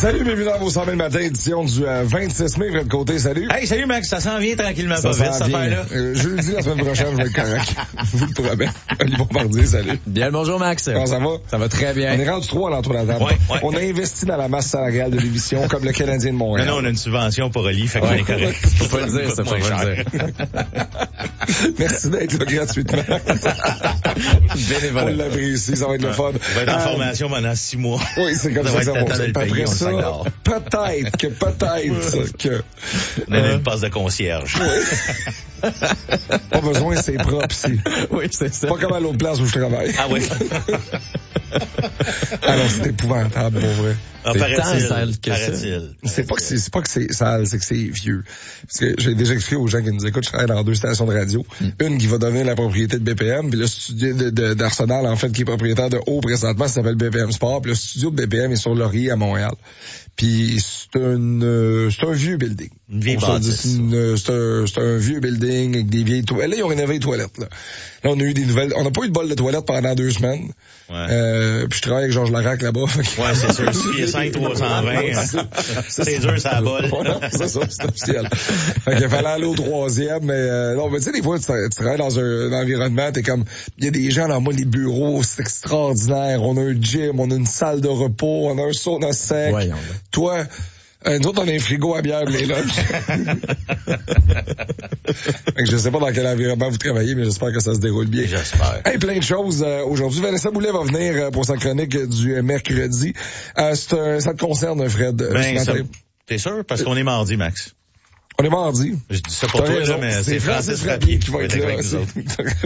Salut, bienvenue dans vos 100 000 matin, édition du 26 mai. Fred Côté, salut. Hey, salut Max, ça s'en vient tranquillement pas vite, cette affaire-là. Jeudi, la semaine prochaine, je vais être correct. Je vous le promets. Olivier Bombardier, salut. Bien le bonjour Max. Comment ça va? Ça va très bien. On est rendu 3 à l'entour de la table. Ouais. On a investi dans la masse salariale de l'émission, comme le Canadien de Montréal. Non, on a une subvention pour Oli, fait qu'on est correct. Faut pas le dire, ça faut pas le dire. Merci d'être là gratuitement. Bénévole. On l'apprécie, ça va être le fun. On va être en formation pendant 6 mois. Oui, c'est comme ça. va être temps de le payer, Après on ça, le sac peut-être que... On a une passe de concierge. Pas besoin, c'est propre ici. Oui, c'est ça. Pas comme à l'autre place où je travaille. Ah oui. Alors, c'est épouvantable, pour vrai. Ah, C'est tant sale que ça. C'est pas que c'est sale, c'est que c'est vieux. Parce que j'ai déjà expliqué aux gens qui nous écoutent, je travaille dans 2 stations de radio. Une qui va devenir la propriété de BPM, puis le studio d'Arsenal, en fait, qui est propriétaire de Haut présentement, ça s'appelle BPM Sport, puis le studio de BPM est sur Laurier à Montréal. Puis c'est un vieux building. Une vieille bâtisse. C'est un vieux building avec des vieilles toilettes. Là, ils ont rénové les toilettes, là. Là, on a eu des nouvelles. On n'a pas eu de bol de toilette pendant 2 semaines. Ouais. Puis je travaille avec Georges Larac là-bas. Ouais, c'est sûr. 6 pieds 5, 320. C'est dur, ça bol. C'est ça, c'est officiel. Fait qu'il fallait aller au 3e, mais non, mais tu sais, des fois, tu travailles dans un environnement, t'es comme, il y a des gens dans moi, les bureaux, c'est extraordinaire. On a un gym, on a une salle de repos, on a un sauna sec. Voyons. Toi, nous autres, on a un frigo à bière, les lunchs. Fait que je sais pas dans quel environnement vous travaillez, mais j'espère que ça se déroule bien. J'espère. Hey, plein de choses aujourd'hui. Vanessa Boulet va venir pour sa chronique du mercredi. Ça te concerne, Fred, ce matin. T'es sûr? Parce qu'on est mardi, Max. On est mardi. Je dis ça pour toi, là, mais c'est Francis Frappier qui va être là. avec nous autres.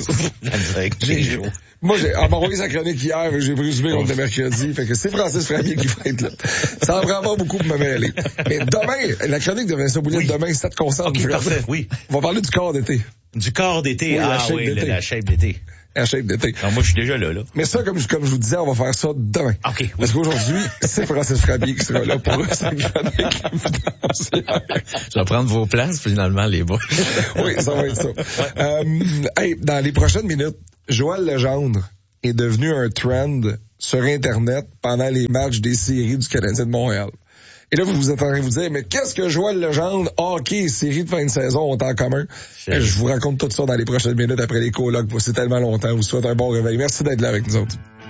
Moi, on m'a envoyé sa chronique hier et j'ai présumé qu'on était mercredi. Fait que c'est Francis Frappier qui va être là. Ça en prend pas beaucoup pour me mêler. Mais demain, la chronique de Vanessa Boulet, demain, ça te concerne. OK, parfait, oui. On va parler du corps d'été. Du corps d'été. Oui, la shape d'été. La shape d'été. Non, moi, je suis déjà là. Mais ça, comme je vous disais, on va faire ça demain. OK. Oui. Parce qu'aujourd'hui, c'est Francis Frappier qui sera là pour sa chronique. Je vais prendre vos places, finalement, les boys. Oui, ça va être ça. Hey, dans les prochaines minutes, Joël Legendre est devenu un trend sur Internet pendant les matchs des séries du Canadien de Montréal. Et là, vous êtes en train de vous dire, mais qu'est-ce que Joël Legendre, hockey et séries de fin de saison ont en commun? Je vous raconte tout ça dans les prochaines minutes après les colocs. C'est tellement longtemps. Je vous souhaite un bon réveil. Merci d'être là avec nous autres.